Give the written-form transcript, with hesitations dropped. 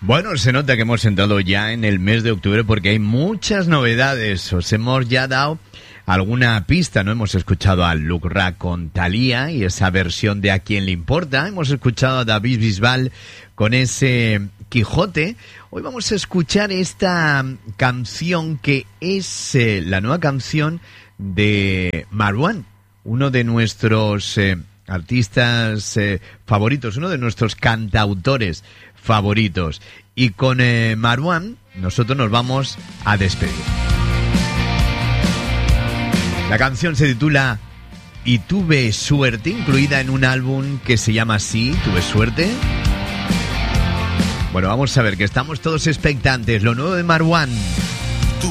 Bueno, se nota que hemos entrado ya en el mes de octubre porque hay muchas novedades. Os hemos ya dado alguna pista, ¿no? Hemos escuchado a Luke Ra con Thalía y esa versión de A Quién le importa. Hemos escuchado a David Bisbal con ese Quijote. Hoy vamos a escuchar esta canción que es la nueva canción de Marwan, uno de nuestros artistas favoritos, uno de nuestros cantautores favoritos. Y con Marwan nosotros nos vamos a despedir. La canción se titula Y tuve suerte, incluida en un álbum que se llama así, Tuve suerte. Bueno, vamos a ver, que estamos todos expectantes. Lo nuevo de Marwan.